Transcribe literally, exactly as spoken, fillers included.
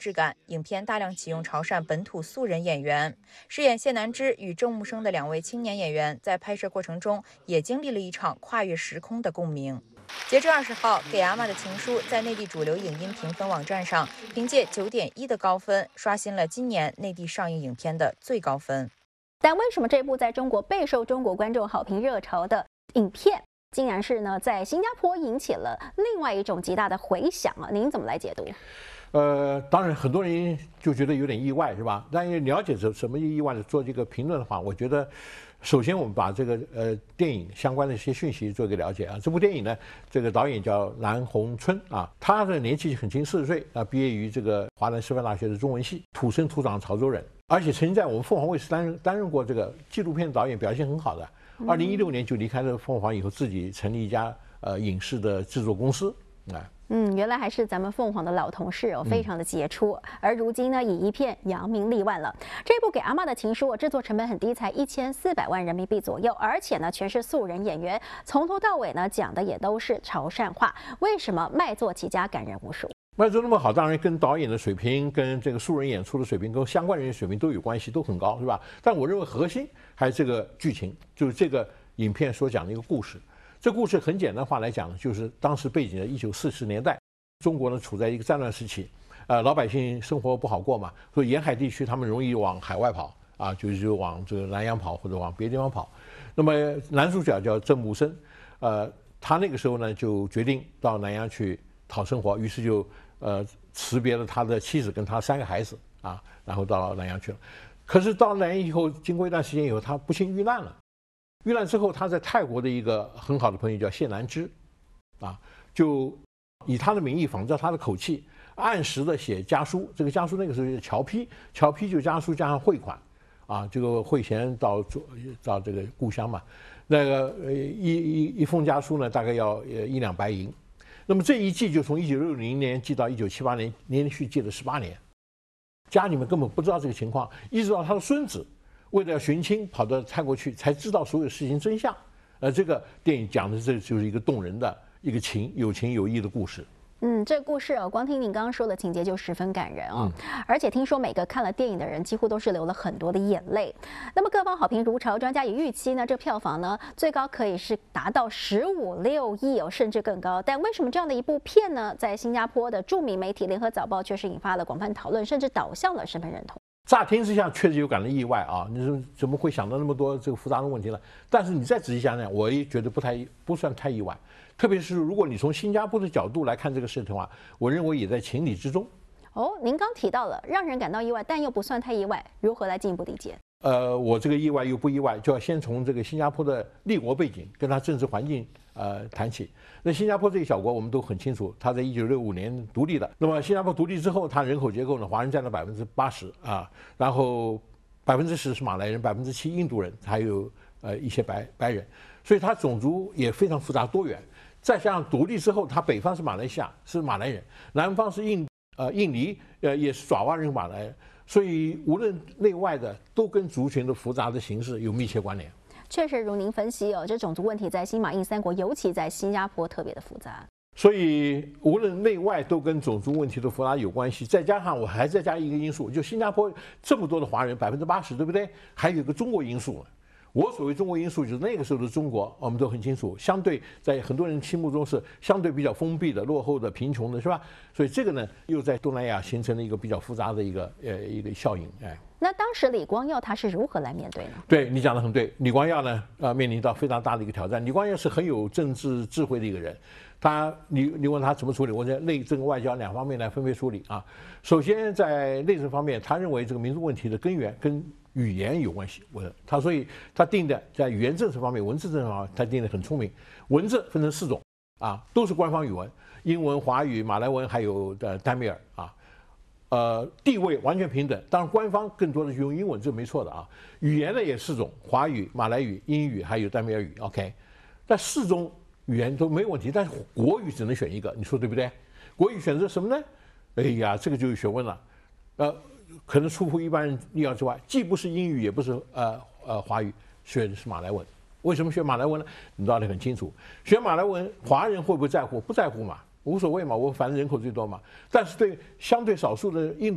质感，影片大量启用潮汕本土素人演员。饰演谢南芝与郑木生的两位青年演员，在拍摄过程中也经历了一场跨越时空的共鸣。截至二十号，《给阿嬷的情书》在内地主流影音评分网站上，凭借九点一的高分，刷新了今年内地上映影片的最高分。 但为什么这部在中国备受中国观众好评热潮的影片，竟然是呢在新加坡引起了另外一种极大的回响啊？您怎么来解读？ 呃，当然很多人就觉得有点意外，是吧？但是了解什什么意外的做这个评论的话，我觉得，首先我们把这个呃电影相关的一些讯息做一个了解啊。这部电影呢，这个导演叫南宏春啊，他的年纪很轻，四十岁啊，毕业于这个华南师范大学的中文系，土生土长潮州人，而且曾经在我们凤凰卫视担任担任过这个纪录片导演，表现很好的。二零一六年就离开了凤凰以后，自己成立一家呃影视的制作公司啊。 嗯，原来还是咱们凤凰的老同事哦，非常的杰出。嗯、而如今呢，以一片扬名立万了。这部《给阿嬷的情书》制作成本很低，才一千四百万人民币左右，而且呢，全是素人演员，从头到尾呢讲的也都是潮汕话。为什么卖座起家，感人无数？ 卖座那么好，当然跟导演的水平、跟这个素人演出的水平、跟相关人员水平都有关系，都很高，是吧？但我认为核心还是这个剧情，就是这个影片所讲的一个故事。这故事很简单的话来讲，就是当时背景的一九四十年代，中国呢处在一个战乱时期，呃，老百姓生活不好过嘛，所以沿海地区他们容易往海外跑啊，就是就往这个南洋跑或者往别的地方跑。那么男主角叫郑木生，呃，他那个时候呢就决定到南洋去讨生活，于是就呃辞别了他的妻子跟他三个孩子啊，然后到南洋去了。可是到南洋以后，经过一段时间以后，他不幸遇难了。遇难之后，他在泰国的一个很好的朋友叫谢南芝，啊，就以他的名义仿照他的口气，按时的写家书。这个家书那个时候是侨批，侨批就家书加上汇款，啊，这个汇钱到到这个故乡嘛。那个呃一一一封家书呢，大概要呃一两白银。那么这一寄就从一九六零年寄到一九七八年，连续寄了十八年。家里面根本不知道这个情况，一直到他的孙子为了要寻亲跑到泰国去，才知道所有事情真相。呃，这个电影讲的这就是一个动人的一个情有情有义的故事。 嗯，这个故事哦，光听您刚刚说的情节就十分感人哦。嗯、而且听说每个看了电影的人几乎都是流了很多的眼泪。那么各方好评如潮，专家也预期呢，这票房呢最高可以是达到十五六亿哦，甚至更高。但为什么这样的一部片呢，在新加坡的著名媒体《联合早报》却是引发了广泛讨论，甚至导向了身份认同？ 乍听之下确实有感到意外啊！你说怎么会想到那么多这个复杂的问题呢？但是你再仔细想想，我也觉得不太不算太意外。特别是如果你从新加坡的角度来看这个事情的话，我认为也在情理之中。 哦，您刚提到了让人感到意外，但又不算太意外，如何来进一步理解？ 呃，我这个意外又不意外，就要先从这个新加坡的立国背景跟它政治环境呃谈起。那新加坡这个小国我们都很清楚，它在一九六五年独立的。那么新加坡独立之后，它人口结构呢，华人占了百分之八十啊，然后百分之十是马来人，百分之七印度人，还有呃一些白白人，所以它种族也非常复杂多元。再加上独立之后，它北方是马来西亚是马来人，南方是印呃印尼呃也是爪哇人马来人。所以，无论内外的，都跟族群的复杂的形式有密切关联。 确实，如您分析哦，这种族问题在新马印三国，尤其在新加坡特别的复杂。 所以，无论内外都跟种族问题的复杂有关系。再加上我还再加一个因素，就新加坡这么多的华人，百分之八十，对不对？还有一个中国因素。我所谓中国因素，就是那个时候的中国，我们都很清楚，相对在很多人心目中是相对比较封闭的、落后的、贫穷的，是吧？所以这个呢，又在东南亚形成了一个比较复杂的一个呃一个效应，哎。 那当时李光耀他是如何来面对呢？ 对你讲得很对，李光耀呢，呃，面临到非常大的一个挑战。李光耀是很有政治智慧的一个人，他你你问他怎么处理，我在内政外交两方面来分别处理啊。首先在内政方面，他认为这个民族问题的根源跟语言有关系，我他所以他定的在语言政策方面、文字政策方面，他定的很聪明。文字分成四种啊，都是官方语文，英文、华语、马来文还有呃丹米尔啊。呃，地位完全平等，当然官方更多的是用英文，这没错的啊。语言呢也四种，华语、马来语、英语还有丹米尔语 ，OK。但四种语言都没有问题，但是国语只能选一个，你说对不对？国语选择什么呢？哎呀，这个就有学问了，呃，可能出乎一般人意料之外，既不是英语，也不是呃呃华语，选的是马来文。为什么选马来文呢？你道理很清楚，选马来文，华人会不会在乎？不在乎嘛。无所谓嘛，我反正人口最多嘛。但是对相对少数的印度